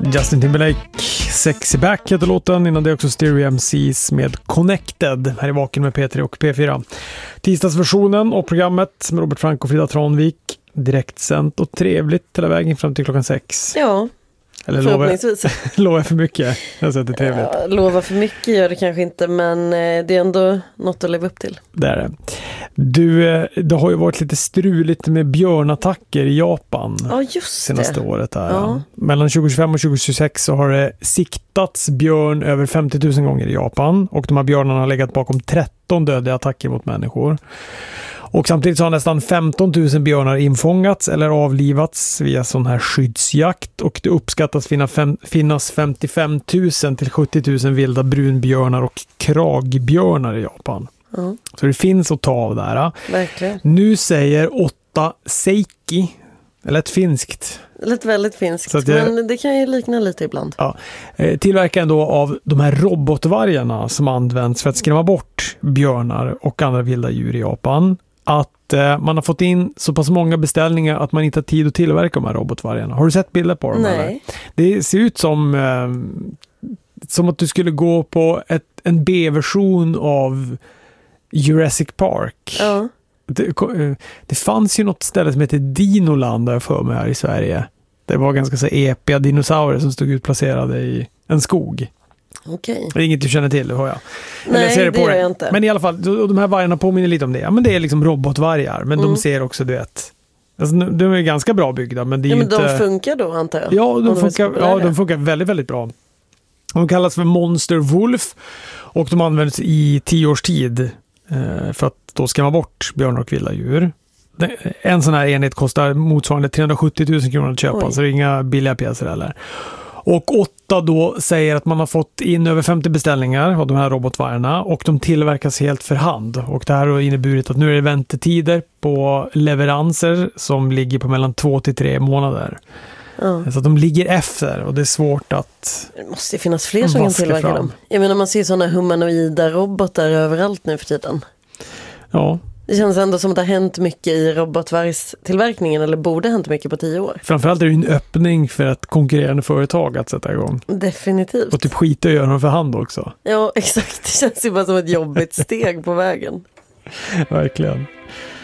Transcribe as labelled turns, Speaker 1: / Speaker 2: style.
Speaker 1: Justin Timberlake, Sexy Back heter låten. Innan det också Stereo MCs med Connected. Här i Vaken med P3 och P4. Tisdagsversionen och programmet med Robert Frank och Frida Tranvik. Direktsänt och trevligt hela vägen fram till klockan 6.
Speaker 2: Ja,
Speaker 1: eller
Speaker 2: förhoppningsvis.
Speaker 1: Lovar för mycket. Jag säger att det är trevligt.
Speaker 2: Ja, lovar för mycket gör det kanske inte, men det är ändå något att leva upp till.
Speaker 1: Det är det. Det har ju varit lite struligt med björnattacker i Japan.
Speaker 2: Ja, just
Speaker 1: senaste året här.
Speaker 2: Ja.
Speaker 1: Mellan 2025 och 2026 så har det siktats björn över 50 000 gånger i Japan. Och de här björnarna har legat bakom 13 dödliga attacker mot människor. Och samtidigt så har nästan 15 000 björnar infångats eller avlivats via sån här skyddsjakt. Och det uppskattas finnas 55 000 till 70 000 vilda brunbjörnar och kragbjörnar i Japan. Mm. Så det finns att ta av där.
Speaker 2: Verkligen.
Speaker 1: Nu säger 8 Seiki, eller ett finskt.
Speaker 2: Det lät väldigt finskt, men det kan ju likna lite ibland.
Speaker 1: Ja, tillverkaren då av de här robotvargarna som används för att skrämma bort björnar och andra vilda djur i Japan. Att man har fått in så pass många beställningar att man inte har tid att tillverka de här robotvargarna. Har du sett bilder på dem?
Speaker 2: Nej.
Speaker 1: Eller? Det ser ut som att du skulle gå på en B-version av Jurassic Park.
Speaker 2: Ja.
Speaker 1: Det fanns ju något ställe som heter Dinoland där för mig här i Sverige. Det var ganska så epiga dinosaurier som stod utplacerade i en skog.
Speaker 2: Okej.
Speaker 1: Det är inget du känner till, det har jag.
Speaker 2: Nej, det gör jag inte.
Speaker 1: Men i alla fall, de här vargarna påminner lite om det. Ja, men det är liksom robotvargar, men de ser också, du vet. Alltså, de är ganska bra byggda, men det är ju inte...
Speaker 2: de funkar då, antar jag.
Speaker 1: Ja, de funkar väldigt, väldigt bra. De kallas för Monster Wolf och de används i 10 års tid för att då skrämma bort björnar och vilda djur. En sån här enhet kostar motsvarande 370 000 kronor att köpa. Oj. Så det är inga billiga pjäser heller. Och 8 då säger att man har fått in över 50 beställningar av de här robotvargarna och de tillverkas helt för hand. Och det här har inneburit att nu är det väntetider på leveranser som ligger på mellan 2 till 3 månader. Så att de ligger efter och det är svårt att...
Speaker 2: Det måste finnas fler som kan tillverka dem. Jag menar, man ser sådana humanoida robotar överallt nu för tiden.
Speaker 1: Ja.
Speaker 2: Det känns ändå som att det har hänt mycket i robotvargstillverkningen, eller borde ha hänt mycket på 10 år.
Speaker 1: Framförallt är det en öppning för ett konkurrerande företag att sätta igång.
Speaker 2: Definitivt.
Speaker 1: Och typ skita och göra dem för hand också.
Speaker 2: Ja, exakt. Det känns ju bara som ett jobbigt steg på vägen.
Speaker 1: Verkligen.